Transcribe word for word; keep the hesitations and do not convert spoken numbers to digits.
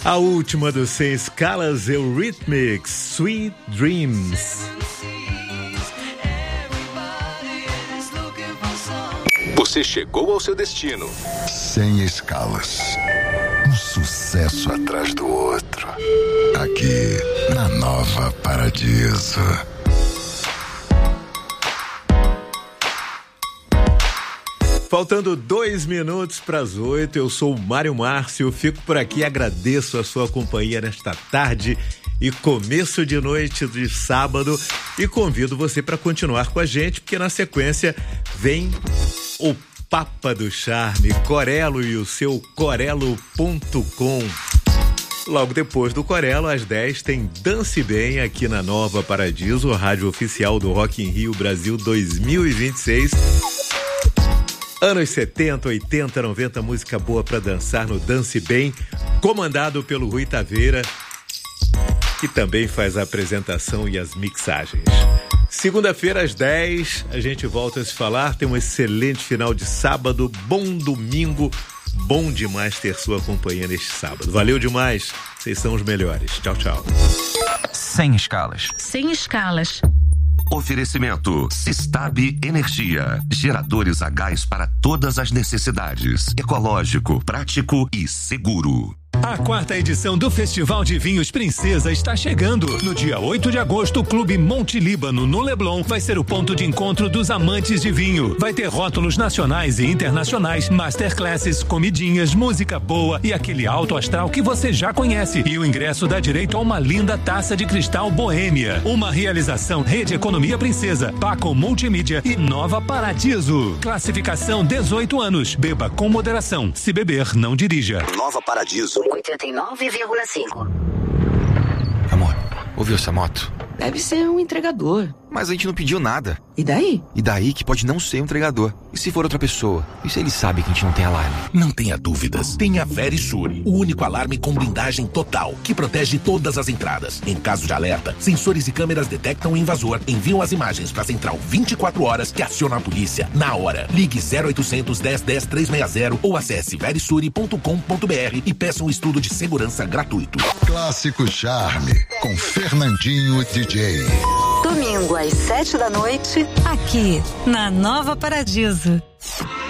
A última dos Sem Escalas, Eurythmics, Sweet Dreams. Você chegou ao seu destino. Sem Escalas. Um sucesso atrás do outro. Aqui, na Nova Paradiso. Faltando dois minutos para as oito, eu sou o Mário Márcio, fico por aqui, agradeço a sua companhia nesta tarde e começo de noite de sábado e convido você para continuar com a gente, porque na sequência vem o Papa do Charme, Corelo e o seu corelo ponto com. Logo depois do Corelo, às dez, tem Dance Bem aqui na Nova Paradiso, rádio oficial do Rock in Rio Brasil dois mil e vinte e seis. Anos setenta, oitenta, noventa, música boa pra dançar no Dance Bem, comandado pelo Rui Taveira, que também faz a apresentação e as mixagens. Segunda-feira, às dez, a gente volta a se falar. Tem um excelente final de sábado, bom domingo, bom demais ter sua companhia neste sábado. Valeu demais, vocês são os melhores. Tchau, tchau. Sem escalas. Sem escalas. Oferecimento Sistab Energia, geradores a gás para todas as necessidades, ecológico, prático e seguro. A quarta edição do Festival de Vinhos Princesa está chegando. No dia oito de agosto, o Clube Monte Líbano, no Leblon, vai ser o ponto de encontro dos amantes de vinho. Vai ter rótulos nacionais e internacionais, masterclasses, comidinhas, música boa e aquele alto astral que você já conhece. E o ingresso dá direito a uma linda taça de cristal Boêmia. Uma realização Rede Economia Princesa, Paco Multimídia e Nova Paradiso. Classificação dezoito anos. Beba com moderação. Se beber, não dirija. Nova Paradiso. oitenta e nove vírgula cinco. Amor, ouviu essa moto? Deve ser um entregador. Mas a gente não pediu nada. E daí? E daí que pode não ser um entregador. E se for outra pessoa? E se ele sabe que a gente não tem alarme? Não tenha dúvidas. Tem a Verisure, o único alarme com blindagem total, que protege todas as entradas. Em caso de alerta, sensores e câmeras detectam o invasor, enviam as imagens para a central vinte e quatro horas, que aciona a polícia na hora. Ligue zero oitocentos, dez, dez, trezentos e sessenta ou acesse verisure ponto com ponto br e peça um estudo de segurança gratuito. Clássico Charme, com Fernandinho D J. Domingo às sete da noite, aqui na Nova Paradiso.